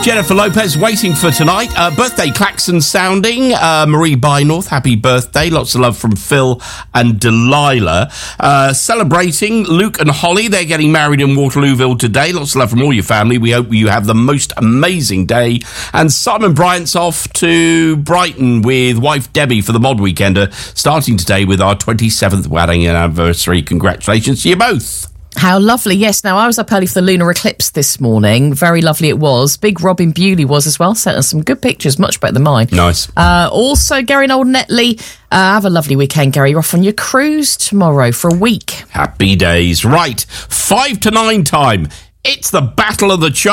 Jennifer Lopez waiting for tonight. Birthday klaxon sounding. Marie Bynorth, happy birthday. Lots of love from Phil and Delilah. Celebrating Luke and Holly. They're getting married in Waterlooville today. Lots of love from all your family. We hope you have the most amazing day. And Simon Bryant's off to Brighton with wife Debbie for the Mod Weekender, starting today with our 27th wedding anniversary. Congratulations to you both. How lovely. Yes, now I was up early for the lunar eclipse this morning. Very lovely it was. Big Robin Bewley was as well. Sent us some good pictures, much better than mine. Nice. Also, Gary and Old Netley, have a lovely weekend, Gary. You're off on your cruise tomorrow for a week. Happy days. Right, 5 to 9 time. It's the Battle of the Charts.